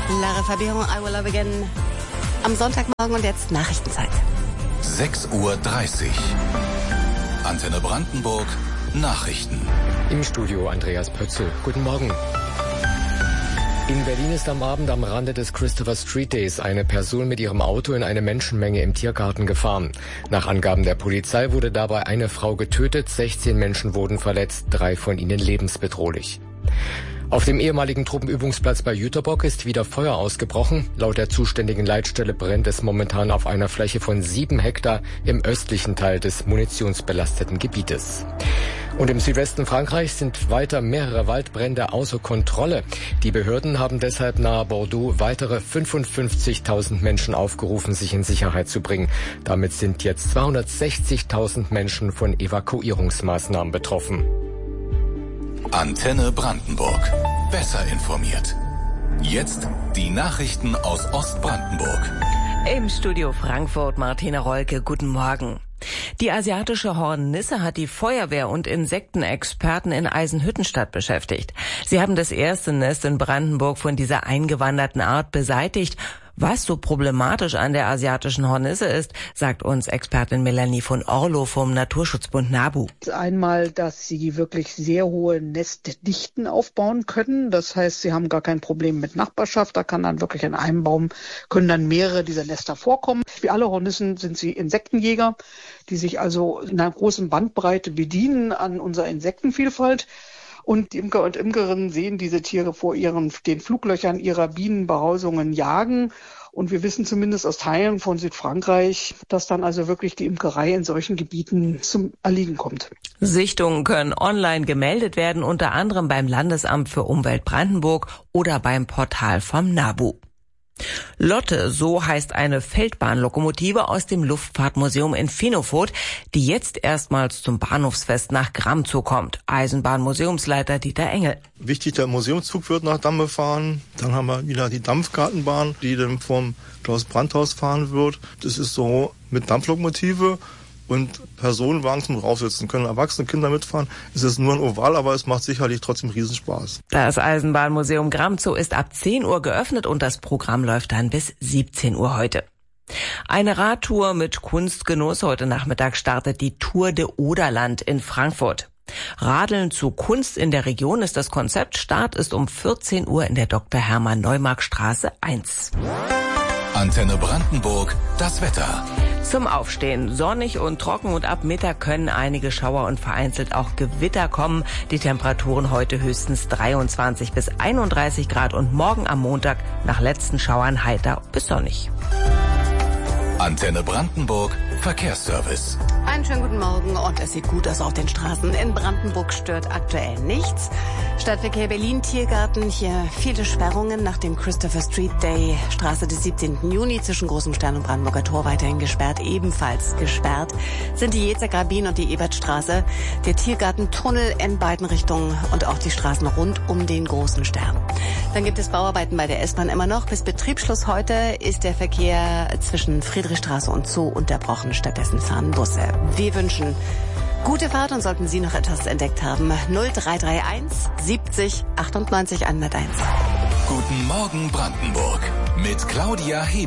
Lara Fabian, I Will Love Again am Sonntagmorgen und jetzt Nachrichtenzeit. 6:30 Uhr. Antenne Brandenburg, Nachrichten. Im Studio Andreas Pötzl. Guten Morgen. In Berlin ist am Abend am Rande des Christopher Street Days eine Person mit ihrem Auto in eine Menschenmenge im Tiergarten gefahren. Nach Angaben der Polizei wurde dabei eine Frau getötet, 16 Menschen wurden verletzt, 3 von ihnen lebensbedrohlich. Auf dem ehemaligen Truppenübungsplatz bei Jüterbock ist wieder Feuer ausgebrochen. Laut der zuständigen Leitstelle brennt es momentan auf einer Fläche von 7 Hektar im östlichen Teil des munitionsbelasteten Gebietes. Und im Südwesten Frankreichs sind weiter mehrere Waldbrände außer Kontrolle. Die Behörden haben deshalb nahe Bordeaux weitere 55.000 Menschen aufgerufen, sich in Sicherheit zu bringen. Damit sind jetzt 260.000 Menschen von Evakuierungsmaßnahmen betroffen. Antenne Brandenburg. Besser informiert. Jetzt die Nachrichten aus Ostbrandenburg. Im Studio Frankfurt Martina Rolke, guten Morgen. Die asiatische Hornisse hat die Feuerwehr und Insektenexperten in Eisenhüttenstadt beschäftigt. Sie haben das erste Nest in Brandenburg von dieser eingewanderten Art beseitigt. Was so problematisch an der asiatischen Hornisse ist, sagt uns Expertin Melanie von Orlow vom Naturschutzbund NABU. Einmal, dass sie wirklich sehr hohe Nestdichten aufbauen können. Das heißt, sie haben gar kein Problem mit Nachbarschaft. Da kann dann wirklich in einem Baum, können dann mehrere dieser Nester vorkommen. Wie alle Hornissen sind sie Insektenjäger, die sich also in einer großen Bandbreite bedienen an unserer Insektenvielfalt. Und die Imker und Imkerinnen sehen diese Tiere vor den Fluglöchern ihrer Bienenbehausungen jagen. Und wir wissen zumindest aus Teilen von Südfrankreich, dass dann also wirklich die Imkerei in solchen Gebieten zum Erliegen kommt. Sichtungen können online gemeldet werden, unter anderem beim Landesamt für Umwelt Brandenburg oder beim Portal vom NABU. Lotte, so heißt eine Feldbahnlokomotive aus dem Luftfahrtmuseum in Finofurt, die jetzt erstmals zum Bahnhofsfest nach Gramzow kommt. Eisenbahnmuseumsleiter Dieter Engel. Wichtig, der Museumszug wird nach Damm befahren. Dann haben wir wieder die Dampfgartenbahn, die dann vom Klaus-Brandt-Haus fahren wird. Das ist so mit Dampflokomotive und Personenwagen zum Draufsitzen. Können erwachsene Kinder mitfahren. Es ist nur ein Oval, aber es macht sicherlich trotzdem Riesenspaß. Das Eisenbahnmuseum Gramzow ist ab 10 Uhr geöffnet und das Programm läuft dann bis 17 Uhr heute. Eine Radtour mit Kunstgenuss. Heute Nachmittag startet die Tour de Oderland in Frankfurt. Radeln zu Kunst in der Region ist das Konzept. Start ist um 14 Uhr in der Dr. Hermann-Neumark-Straße 1. Antenne Brandenburg, das Wetter. Zum Aufstehen. Sonnig und trocken und ab Mittag können einige Schauer und vereinzelt auch Gewitter kommen. Die Temperaturen heute höchstens 23 bis 31 Grad und morgen am Montag nach letzten Schauern heiter bis sonnig. Antenne Brandenburg, Verkehrsservice. Einen schönen guten Morgen und es sieht gut aus auf den Straßen. In Brandenburg stört aktuell nichts. Stadtverkehr Berlin, Tiergarten, hier viele Sperrungen nach dem Christopher Street Day. Straße des 17. Juni zwischen Großem Stern und Brandenburger Tor weiterhin gesperrt. Ebenfalls gesperrt sind die Jezer-Grabin und die Ebertstraße, der Tiergartentunnel in beiden Richtungen und auch die Straßen rund um den Großen Stern. Dann gibt es Bauarbeiten bei der S-Bahn immer noch. Bis Betriebsschluss heute ist der Verkehr zwischen Friedrichstraße und Zoo unterbrochen. Stattdessen fahren Busse. Wir wünschen gute Fahrt und sollten Sie noch etwas entdeckt haben, 0331 70 98 101. Guten Morgen Brandenburg mit Claudia Hebel.